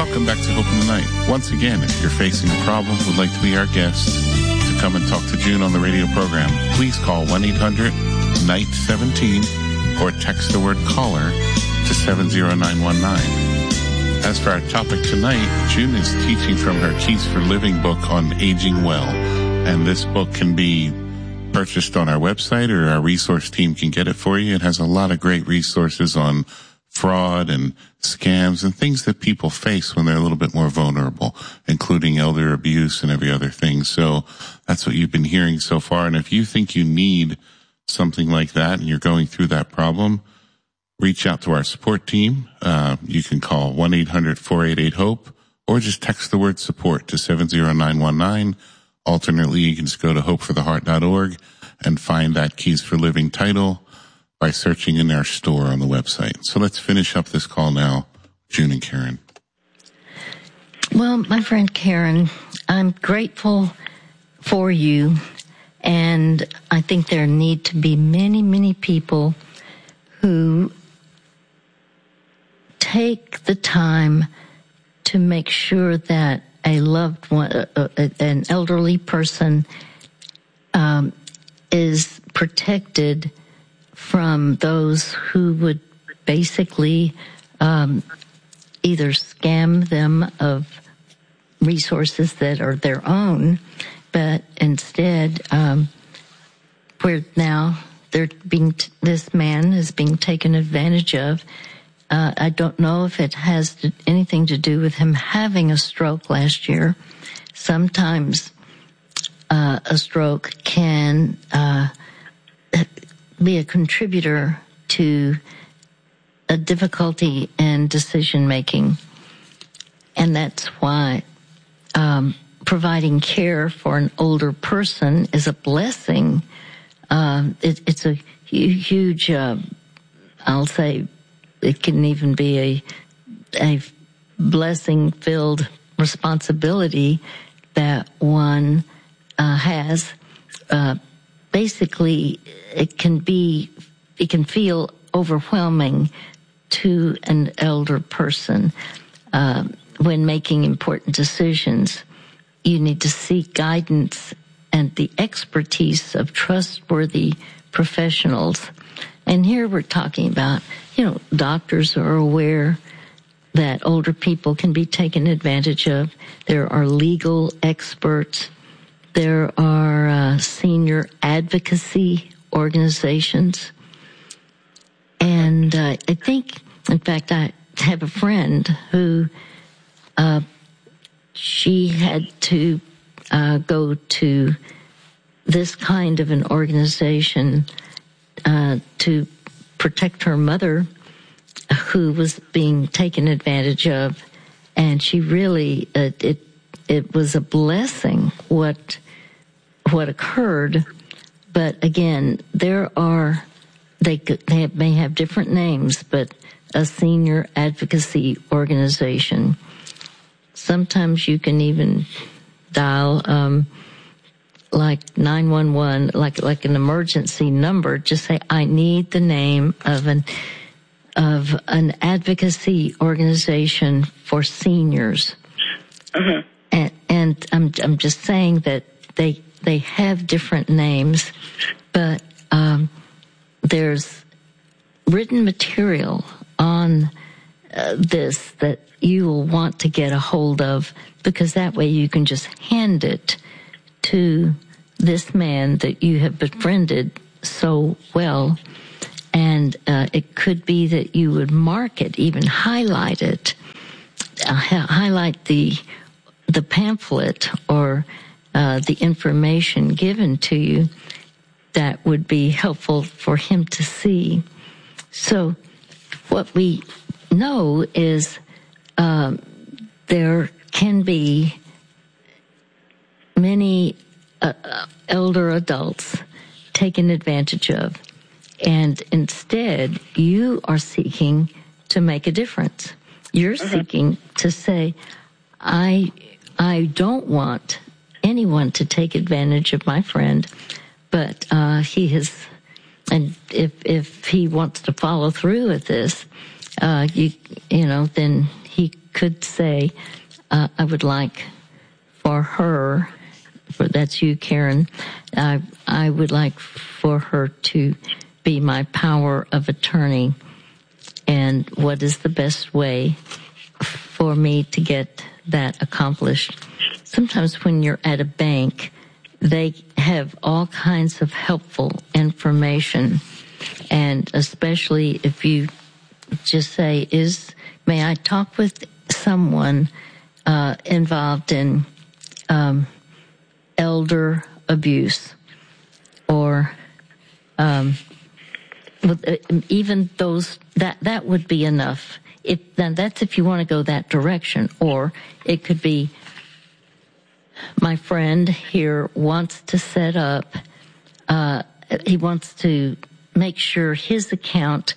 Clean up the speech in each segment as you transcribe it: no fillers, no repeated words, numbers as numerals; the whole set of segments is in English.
Welcome back to Hope in the Night. Once again, if you're facing a problem, would like to be our guest to come and talk to June on the radio program, please call 1-800-NIGHT-17 or text the word caller to 70919. As for our topic tonight, June is teaching from her Keys for Living book on aging well. And this book can be purchased on our website, or our resource team can get it for you. It has a lot of great resources on fraud and scams and things that people face when they're a little bit more vulnerable, including elder abuse and every other thing. So that's what you've been hearing so far. And if you think you need something like that and you're going through that problem, reach out to our support team. You can call 1-800-488-HOPE or just text the word support to 70919. Alternately, you can just go to hopefortheheart.org and find that Keys for Living title by searching in our store on the website. So let's finish up this call now, June and Karen. Well, my friend Karen, I'm grateful for you, and I think there need to be many, many people who take the time to make sure that a loved one, an elderly person, is protected from those who would basically either scam them of resources that are their own, but instead, where now this man is being taken advantage of. I don't know if it has anything to do with him having a stroke last year. Sometimes a stroke can be a contributor to a difficulty in decision making. And that's why providing care for an older person is a blessing. It's a huge, I'll say, it can even be a blessing-filled responsibility that one has. Basically, it can feel overwhelming to an elder person when making important decisions. You need to seek guidance and the expertise of trustworthy professionals. And here we're talking about, doctors are aware that older people can be taken advantage of. There are legal experts. There are senior advocacy organizations. And I think, in fact, I have a friend who she had to go to this kind of an organization to protect her mother, who was being taken advantage of, and she really it was a blessing what occurred. But again, they may have different names, but a senior advocacy organization. Sometimes you can even dial like 911, like an emergency number. Just say, I need the name of an advocacy organization for seniors. Uh-huh. And I'm just saying that they have different names, but there's written material on this that you will want to get a hold of, because that way you can just hand it to this man that you have befriended so well. And it could be that you would mark it, even highlight it, highlight the pamphlet or the information given to you that would be helpful for him to see. So what we know is there can be many elder adults taken advantage of, and instead you are seeking to make a difference. You're seeking to say, I don't want anyone to take advantage of my friend, but he has, and if he wants to follow through with this, then he could say, I would like for her, that's you, Karen, I would like for her to be my power of attorney, and what is the best way for me to get that accomplished. Sometimes when you're at a bank, they have all kinds of helpful information, and especially if you just say, may I talk with someone involved in elder abuse, or even those, that would be enough. Then that's if you want to go that direction. Or it could be, my friend here wants to set up, he wants to make sure his account,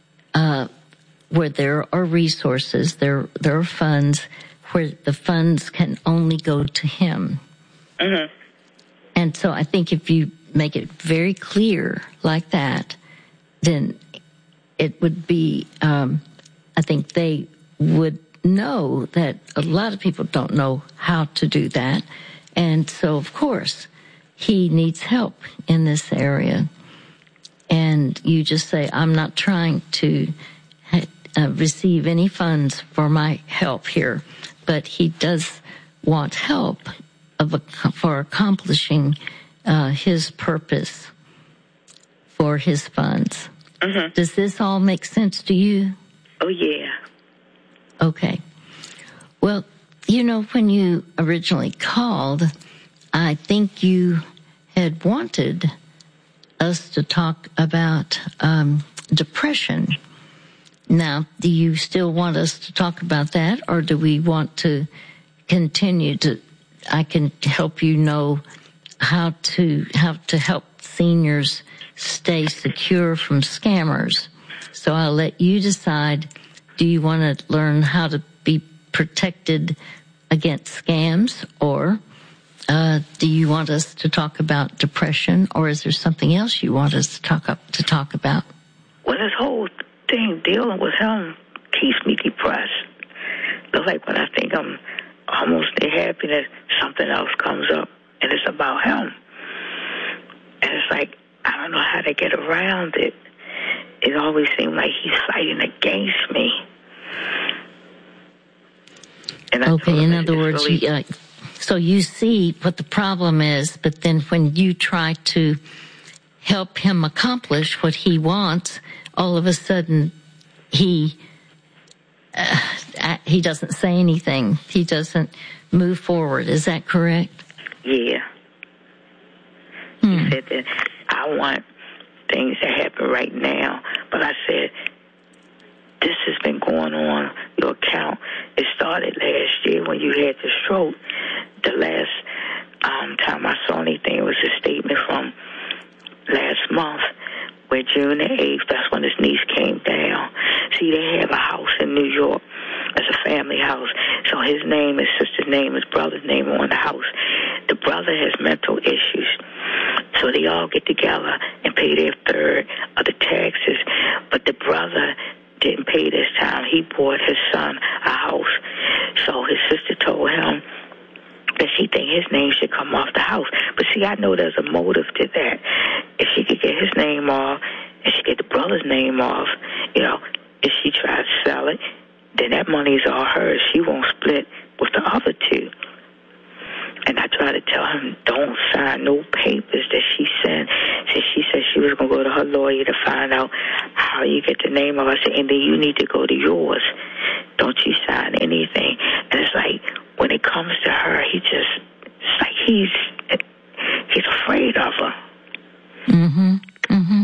where there are resources, there are funds, where the funds can only go to him. Mm-hmm. And so I think if you make it very clear like that, then it would be, I think they would know that a lot of people don't know how to do that. And so, of course, he needs help in this area. And you just say, I'm not trying to receive any funds for my help here, but he does want help for accomplishing his purpose for his funds. Mm-hmm. Does this all make sense to you? Oh, yeah. Okay. Well, when you originally called, I think you had wanted us to talk about depression. Now, do you still want us to talk about that, or do we want to continue I can help you know how to help seniors stay secure from scammers. So I'll let you decide, do you want to learn how to be protected against scams, or do you want us to talk about depression, or is there something else you want us to talk about? Well, this whole thing dealing with him keeps me depressed. Looks like when I think I'm almost happy that something else comes up and it's about him. And it's like, I don't know how to get around it. It always seems like he's fighting against me. And okay, in other words, so you see what the problem is, but then when you try to help him accomplish what he wants, all of a sudden he doesn't say anything. He doesn't move forward. Is that correct? Yeah. He said that I want things to happen right now, but I said, this has been going on, your account. It started last year when you had the stroke. The last time I saw anything, it was a statement from last month, where June the 8th, that's when his niece came down. See, they have a house in New York. It's a family house. So his name, his sister's name, his brother's name are on the house. The brother has mental issues. So they all get together and pay their third of the taxes. But the brother didn't pay this time. He bought his son a house. So his sister told him that she think his name should come off the house. But see, I know there's a motive to that. If she could get his name off and she get the brother's name off, if she tries to sell it, then that money's all hers. She won't split with the other two. And I tried to tell him, don't sign no papers that she sent. So she said she was going to go to her lawyer to find out how you get the name of it. I said, and then you need to go to yours. Don't you sign anything. And it's like, when it comes to her, it's like he's afraid of her. Mm-hmm. Mm-hmm.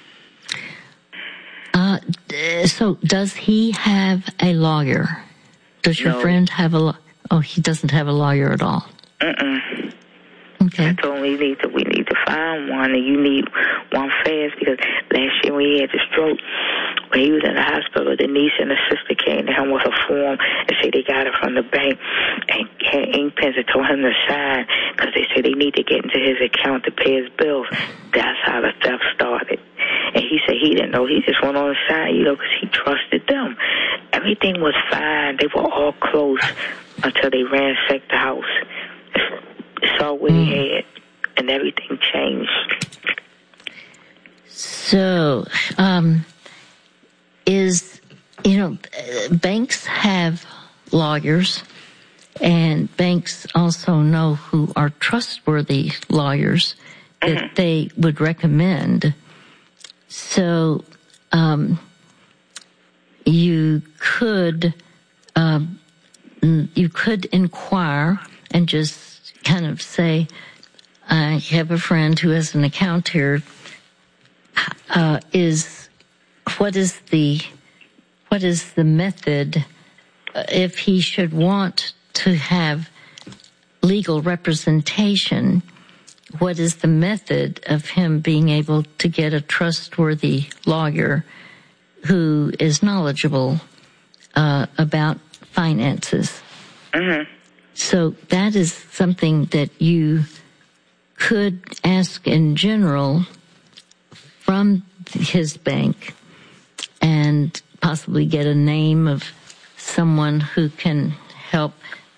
So does he have a lawyer? Does your friend have a lawyer? Oh, he doesn't have a lawyer at all. Mm-mm. Okay. I told him we need to find one, and you need one fast, because last year when he had the stroke, when he was in the hospital, the niece and the sister came to him with a form and said they got it from the bank and had ink pens and told him to sign, because they said they need to get into his account to pay his bills. That's how the theft started. And he said he didn't know. He just went on the side, because he trusted them. And everything was fine. They were all close until they ransacked the house. Saw what he had, and everything changed. So, banks have lawyers, and banks also know who are trustworthy lawyers that they would recommend. So, you could inquire and just kind of say, I have a friend who has an account here. What is the method if he should want to have legal representation? What is the method of him being able to get a trustworthy lawyer who is knowledgeable about finances? So that is something that you could ask in general from his bank, and possibly get a name of someone who can help.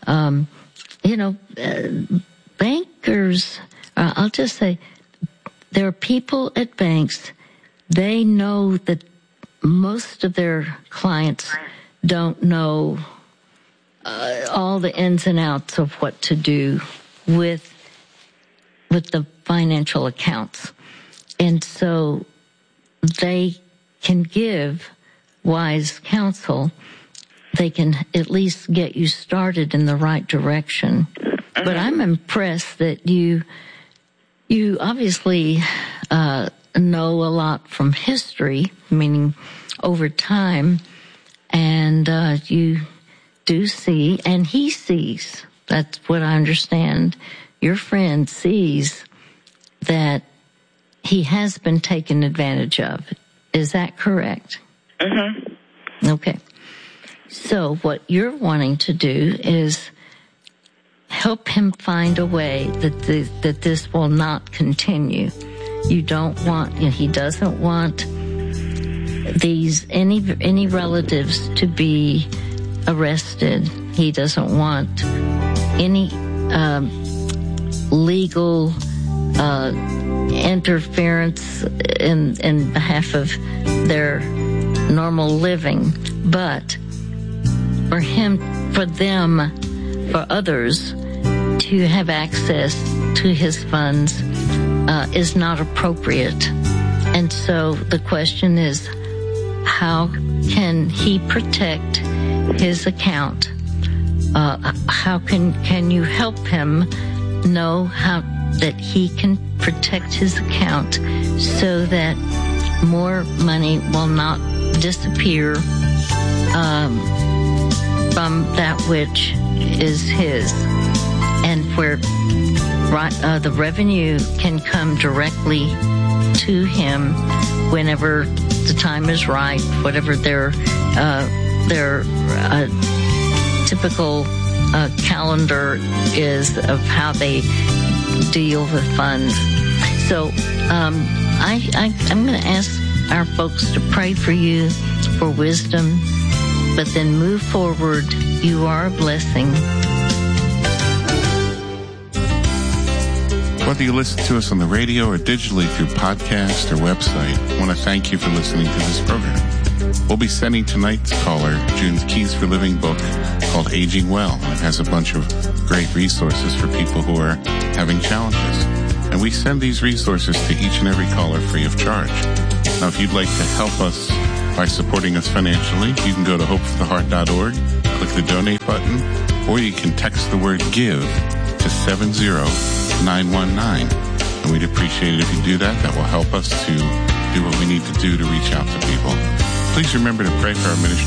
Bankers, I'll just say, there are people at banks, they know that most of their clients don't know all the ins and outs of what to do with the financial accounts. And so they can give wise counsel. They can at least get you started in the right direction. But I'm impressed that you obviously know a lot from history, meaning over time, and you do see, and he sees, that's what I understand, your friend sees that he has been taken advantage of. Is that correct? Okay. So what you're wanting to do is help him find a way that this will not continue. You don't want, he doesn't want any relatives to be arrested. He doesn't want any legal interference in behalf of their normal living. But for others to have access to his funds is not appropriate. And so the question is, how can he protect his account? How can you help him know how that he can protect his account so that more money will not disappear from that which is his, and where the revenue can come directly to him whenever the time is right, whatever their typical calendar is of how they deal with funds. So I'm going to ask our folks to pray for you for wisdom, but then move forward. You are a blessing. Whether you listen to us on the radio or digitally through podcast or website, I want to thank you for listening to this program. We'll be sending tonight's caller June's Keys for Living book called Aging Well. And it has a bunch of great resources for people who are having challenges. And we send these resources to each and every caller free of charge. Now, if you'd like to help us by supporting us financially, you can go to hopefortheheart.org, click the donate button, or you can text the word GIVE to 70919. And we'd appreciate it if you do that. That will help us to do what we need to do to reach out to people. Please remember to pray for our ministry